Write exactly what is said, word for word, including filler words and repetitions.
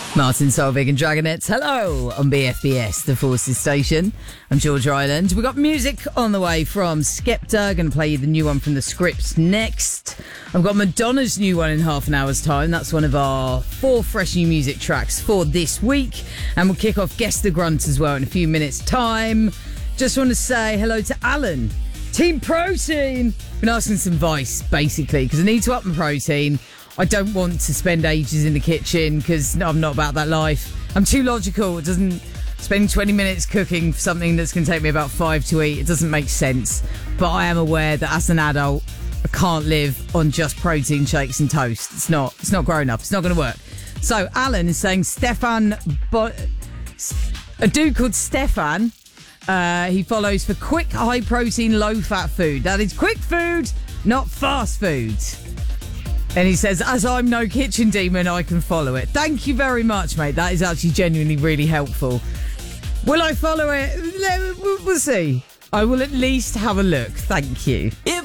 Martin Solveig and Dragonets. Hello on B F B S, the Forces Station. I'm George Island. We've got music on the way from Skepta. Going to play you the new one from The Scripts next. I've got Madonna's new one in half an hour's time. That's one of our four fresh new music tracks for this week. And we'll kick off Guess the Grunt as well in a few minutes' time. Just want to say hello to Alan. Team Protein. Been asking some advice, basically, because I need to up my protein. I don't want to spend ages in the kitchen because I'm not about that life. I'm too logical. It doesn't... Spending twenty minutes cooking for something that's going to take me about five to eat, it doesn't make sense. But I am aware that as an adult, I can't live on just protein shakes and toast. It's not It's not grown up. It's not going to work. So Alan is saying Stefan... Bo- a dude called Stefan... Uh, he follows for quick, high-protein, low-fat food. That is quick food, not fast food. And he says, as I'm no kitchen demon, I can follow it. Thank you very much, mate. That is actually genuinely really helpful. Will I follow it? We'll see. I will at least have a look. Thank you. It